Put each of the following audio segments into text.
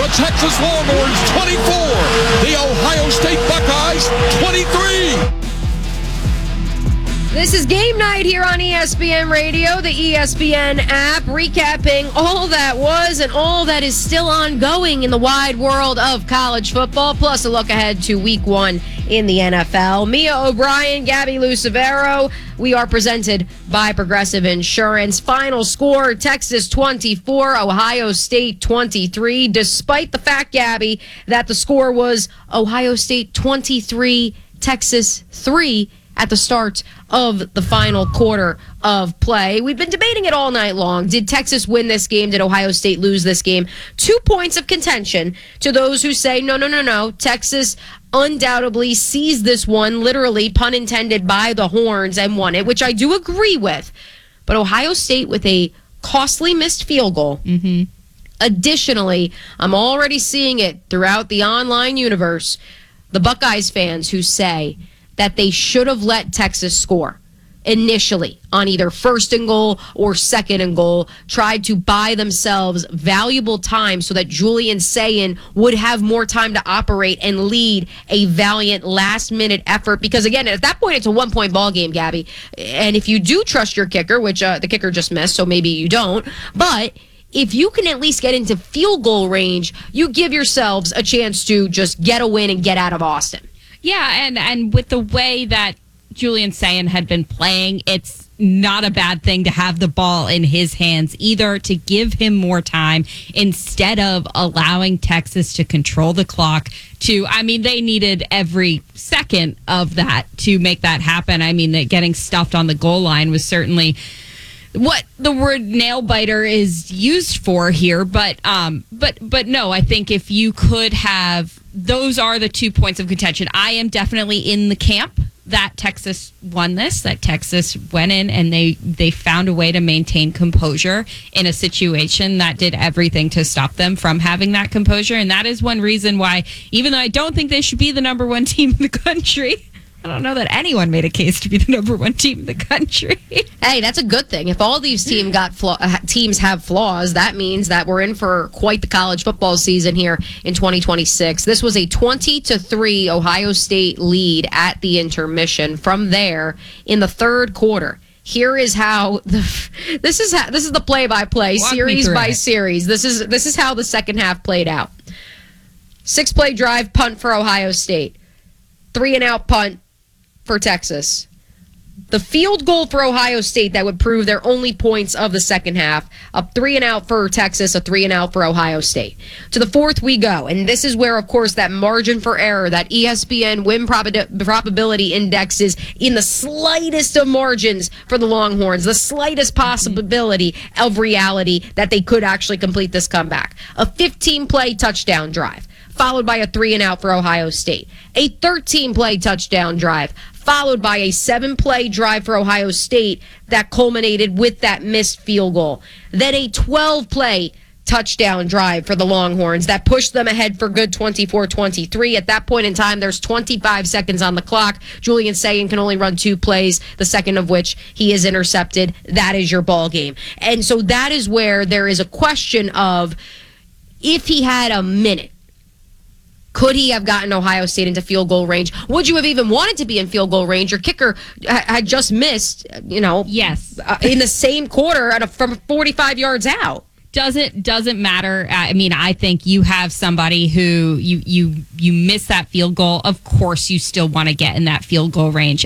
The Texas Longhorns 24. The Ohio State Buckeyes 23. This is Game Night here on ESPN Radio, the ESPN app, recapping all that was and all that is still ongoing in the wide world of college football, plus a look ahead to Week 1 in the NFL. Mia O'Brien, Gabby Lucevero. We are presented by Progressive Insurance. Final score, Texas 24, Ohio State 23. Despite the fact, Gabby, that the score was Ohio State 23, Texas 3 at the start of the final quarter of play. We've been debating it all night long. Did Texas win this game? Did Ohio State lose this game? 2 points of contention to those who say, no. Texas undoubtedly seized this one, literally, pun intended, by the horns and won it, which I do agree with. But Ohio State with a costly missed field goal. Mm-hmm. Additionally, I'm already seeing it throughout the online universe. The Buckeyes fans who say that they should have let Texas score initially on either first and goal or second and goal, tried to buy themselves valuable time so that Julian Sayin would have more time to operate and lead a valiant last-minute effort. Because, again, at that point, it's a one-point ball game, Gabby. And if you do trust your kicker, which the kicker just missed, so maybe you don't, but if you can at least get into field goal range, you give yourselves a chance to just get a win and get out of Austin. Yeah, and with the way that Julian Sayin had been playing, it's not a bad thing to have the ball in his hands either, to give him more time instead of allowing Texas to control the clock. They needed every second of that to make that happen. I mean, that getting stuffed on the goal line was certainly what the word nail biter is used for here, but no, I think if you could have, those are the 2 points of contention. I am definitely in the camp that Texas won this, that Texas went in and they found a way to maintain composure in a situation that did everything to stop them from having that composure. And that is one reason why, even though I don't think they should be the number one team in the country, I don't know that anyone made a case to be the number one team in the country. Hey, that's a good thing. If all these teams have flaws, that means that we're in for quite the college football season here in 2026. This was a 20-3 Ohio State lead at the intermission. From there, in the third quarter, here is how this is the play-by-play, series by series. This is how the second half played out. 6-play drive, punt for Ohio State. 3-and-out punt for Texas. The field goal for Ohio State that would prove their only points of the second half. A 3-and-out for Texas, a 3-and-out for Ohio State. To the fourth we go, and this is where, of course, that margin for error, that ESPN win probability index is in the slightest of margins for the Longhorns, the slightest possibility of reality that they could actually complete this comeback. A 15-play touchdown drive, followed by a 3-and-out for Ohio State. A 13-play touchdown drive, followed by a 7-play drive for Ohio State that culminated with that missed field goal. Then a 12-play touchdown drive for the Longhorns that pushed them ahead for good 24-23. At that point in time, there's 25 seconds on the clock. Julian Sayin can only run 2 plays, the second of which he is intercepted. That is your ball game. And so that is where there is a question of, if he had a minute, could he have gotten Ohio State into field goal range? Would you have even wanted to be in field goal range? Your kicker had just missed, yes, in the same quarter from 45 yards out. Doesn't matter. I mean, I think you have somebody who you miss that field goal. Of course, you still want to get in that field goal range.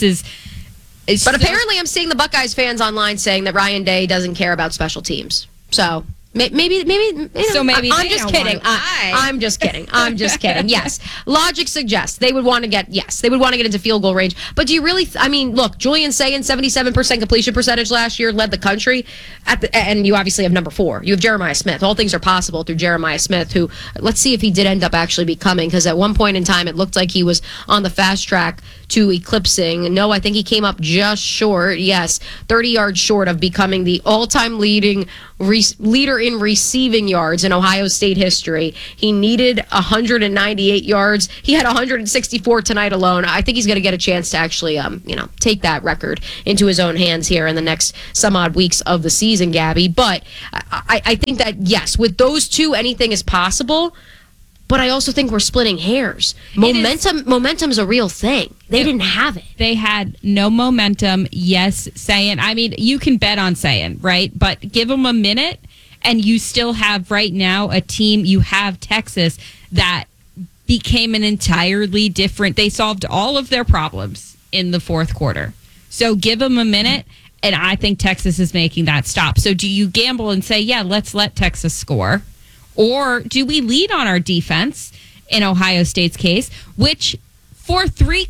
But apparently, I'm seeing the Buckeyes fans online saying that Ryan Day doesn't care about special teams. So maybe. So maybe I'm just kidding. I'm just kidding. I'm just kidding. Yes, logic suggests they would want to get into field goal range. But do you really? Look, Julian Sayin, 77% completion percentage last year, led the country. And you obviously have number 4. You have Jeremiah Smith. All things are possible through Jeremiah Smith, who, let's see if he did end up actually becoming, because at one point in time it looked like he was on the fast track to eclipsing. No, I think he came up just short. Yes, 30 yards short of becoming the all-time leading leader in receiving yards in Ohio State history. He needed 198 yards. He had 164 tonight alone. I think he's going to get a chance to actually, take that record into his own hands here in the next some odd weeks of the season, Gabby. But I think that, yes, with those two, anything is possible. But I also think we're splitting hairs. Momentum's a real thing. They didn't have it. They had no momentum. Yes, Sayin. I mean, you can bet on Sayin, right? But give them a minute, and you still have right now a team. You have Texas that became an entirely different. They solved all of their problems in the fourth quarter. So give them a minute, and I think Texas is making that stop. So do you gamble and say, yeah, let's let Texas score? Or do we lead on our defense in Ohio State's case, which for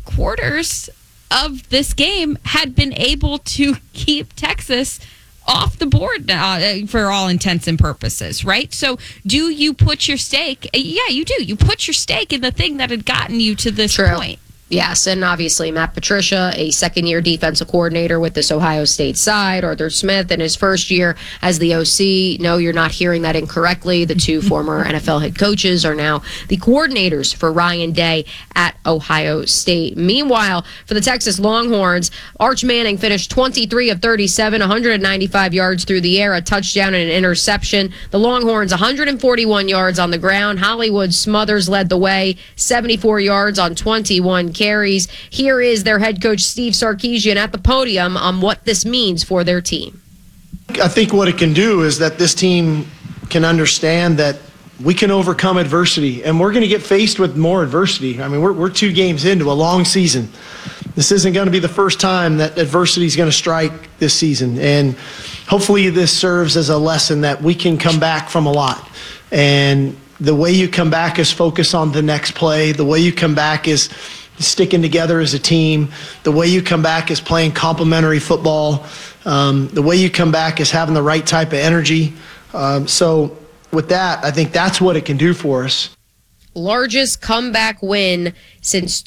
3/4 of this game had been able to keep Texas off the board for all intents and purposes, right? So do you put your stake? Yeah, you do. You put your stake in the thing that had gotten you to this point. Yes, and obviously Matt Patricia, a second-year defensive coordinator with this Ohio State side. Arthur Smith in his first year as the OC. No, you're not hearing that incorrectly. The two former NFL head coaches are now the coordinators for Ryan Day at Ohio State. Meanwhile, for the Texas Longhorns, Arch Manning finished 23 of 37, 195 yards through the air, a touchdown and an interception. The Longhorns, 141 yards on the ground. Hollywood Smothers led the way, 74 yards on 21 carries. Here is their head coach, Steve Sarkisian, at the podium on what this means for their team. I think what it can do is that this team can understand that we can overcome adversity, and we're going to get faced with more adversity. I mean, we're 2 games into a long season. This isn't going to be the first time that adversity is going to strike this season, and hopefully this serves as a lesson that we can come back from a lot. And the way you come back is focus on the next play. The way you come back is sticking together as a team. The way you come back is playing complementary football. The way you come back is having the right type of energy. So with that, I think that's what it can do for us. Largest comeback win since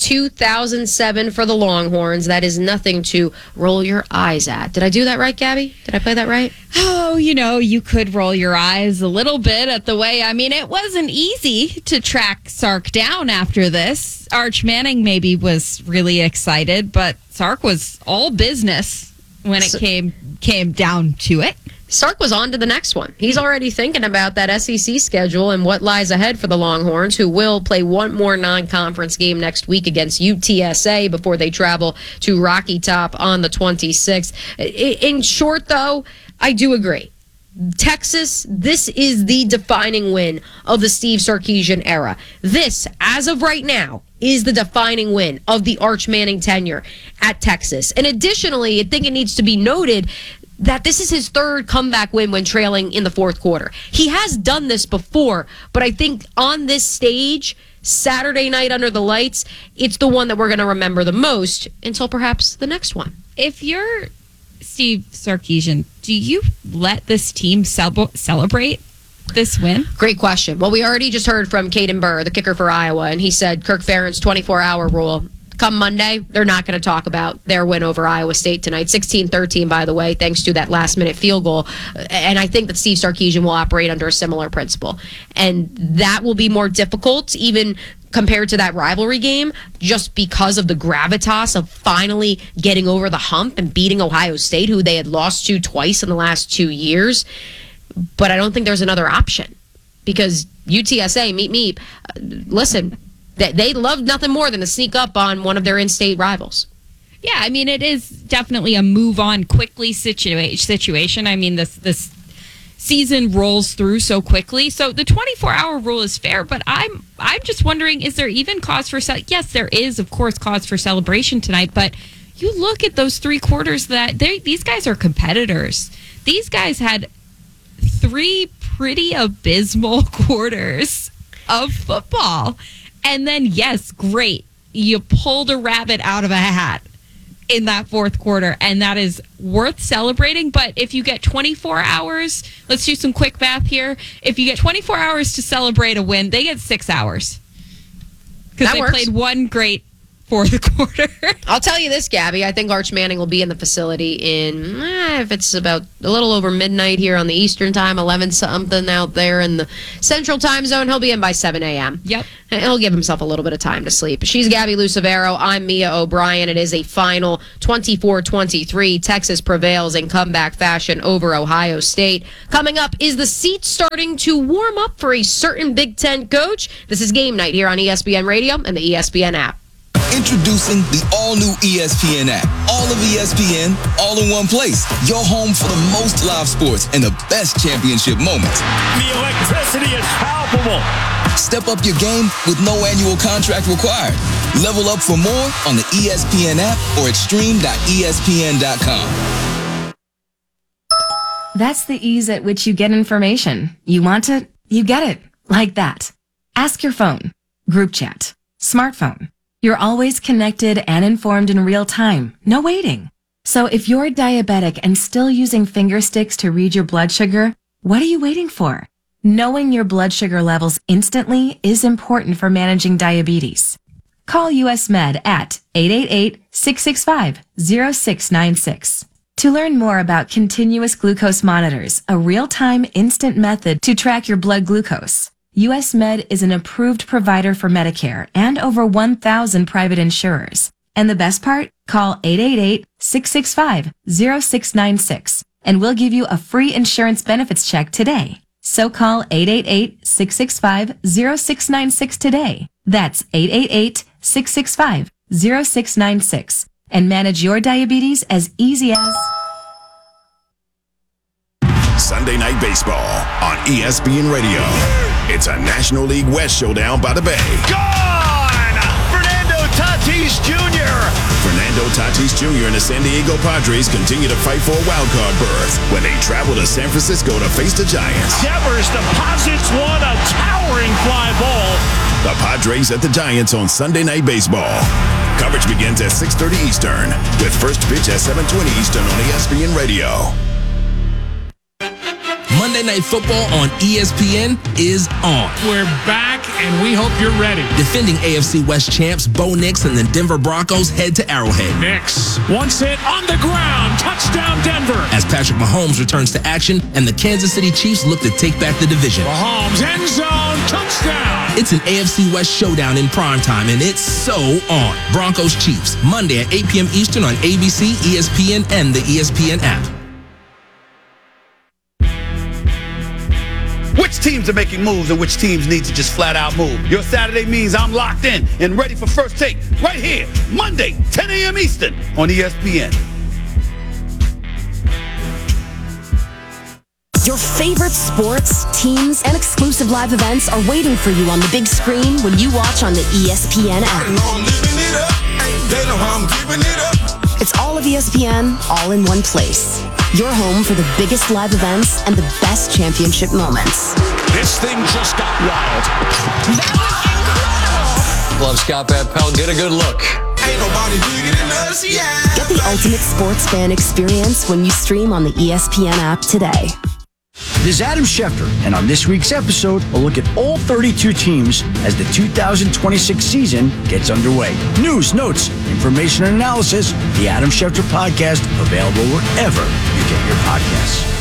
2007 for the Longhorns. That is nothing to roll your eyes at. Did I do that right, Gabby? Did I play that right? Oh, you could roll your eyes a little bit at the way. I mean, it wasn't easy to track Sark down after this. Arch Manning maybe was really excited, but Sark was all business when it came down to it. Sark was on to the next one. He's already thinking about that SEC schedule and what lies ahead for the Longhorns, who will play one more non-conference game next week against UTSA before they travel to Rocky Top on the 26th. In short, though, I do agree. Texas, this is the defining win of the Steve Sarkisian era. This, as of right now, is the defining win of the Arch Manning tenure at Texas. And additionally, I think it needs to be noted that this is his 3rd comeback win when trailing in the fourth quarter. He has done this before, but I think on this stage, Saturday night under the lights, it's the one that we're going to remember the most until perhaps the next one. If you're Steve Sarkisian, do you let this team celebrate this win? Great question. Well, we already just heard from Caden Burr, the kicker for Iowa, and he said Kirk Ferentz 24-hour rule. Come Monday, they're not going to talk about their win over Iowa State tonight. 16-13, by the way, thanks to that last-minute field goal. And I think that Steve Sarkisian will operate under a similar principle. And that will be more difficult, even compared to that rivalry game, just because of the gravitas of finally getting over the hump and beating Ohio State, who they had lost to twice in the last 2 years. But I don't think there's another option, because UTSA, meep, listen, they loved nothing more than to sneak up on one of their in-state rivals. Yeah, I mean, it is definitely a move-on quickly situation. I mean, this season rolls through so quickly. So the 24-hour rule is fair, but I'm just wondering, is there even cause for yes, there is, of course, cause for celebration tonight, but you look at those 3 quarters that these guys are competitors. These guys had 3 pretty abysmal quarters of football. And then, yes, great. You pulled a rabbit out of a hat in that fourth quarter, and that is worth celebrating. But if you get 24 hours, let's do some quick math here. If you get 24 hours to celebrate a win, they get 6 hours. Because they played one great for the quarter. I'll tell you this, Gabby. I think Arch Manning will be in the facility in, if it's about a little over midnight here on the Eastern time, 11 something out there in the Central time zone. He'll be in by 7 a.m. Yep. He'll give himself a little bit of time to sleep. She's Gabby Lucevero. I'm Mia O'Brien. It is a final 24-23. Texas prevails in comeback fashion over Ohio State. Coming up, is the seat starting to warm up for a certain Big Ten coach? This is Game Night here on ESPN Radio and the ESPN app. Introducing the all-new ESPN app. All of ESPN, all in one place. Your home for the most live sports and the best championship moments. The electricity is palpable. Step up your game with no annual contract required. Level up for more on the ESPN app or at stream.espn.com. That's the ease at which you get information. You want it, you get it. Like that. Ask your phone. Group chat. Smartphone. You're always connected and informed in real time. No waiting. So if you're diabetic and still using finger sticks to read your blood sugar, what are you waiting for? Knowing your blood sugar levels instantly is important for managing diabetes. Call US Med at 888-665-0696. To learn more about continuous glucose monitors, a real-time instant method to track your blood glucose. US Med is an approved provider for Medicare and over 1,000 private insurers. And the best part? Call 888-665-0696 and we'll give you a free insurance benefits check today. So call 888-665-0696 today. That's 888-665-0696 and manage your diabetes as easy as... Sunday Night Baseball on ESPN Radio. It's a National League West showdown by the Bay. Gone! Fernando Tatis Jr. Fernando Tatis Jr. and the San Diego Padres continue to fight for a wildcard berth when they travel to San Francisco to face the Giants. Devers deposits one, a towering fly ball. The Padres at the Giants on Sunday Night Baseball. Coverage begins at 6:30 Eastern with first pitch at 7:20 Eastern on ESPN Radio. Monday Night Football on ESPN is on. We're back, and we hope you're ready. Defending AFC West champs Bo Nix and the Denver Broncos head to Arrowhead. Nix, once hit on the ground, touchdown Denver. As Patrick Mahomes returns to action and the Kansas City Chiefs look to take back the division. Mahomes, end zone, touchdown. It's an AFC West showdown in primetime, and it's so on. Broncos Chiefs, Monday at 8 p.m. Eastern on ABC, ESPN, and the ESPN app. Which teams are making moves and which teams need to just flat out move? Your Saturday means I'm locked in and ready for First Take right here, Monday, 10 a.m. Eastern on ESPN. Your favorite sports, teams, and exclusive live events are waiting for you on the big screen when you watch on the ESPN app. It's all of ESPN, all in one place. Your home for the biggest live events and the best championship moments. This thing just got wild. That was incredible! Love Scott Van Pelt. Get a good look. Ain't nobody bigger than us, yeah. Get the ultimate sports fan experience when you stream on the ESPN app today. This is Adam Schefter, and on this week's episode, we'll look at all 32 teams as the 2026 season gets underway. News, notes, information, and analysis. The Adam Schefter Podcast, available wherever you get your podcasts.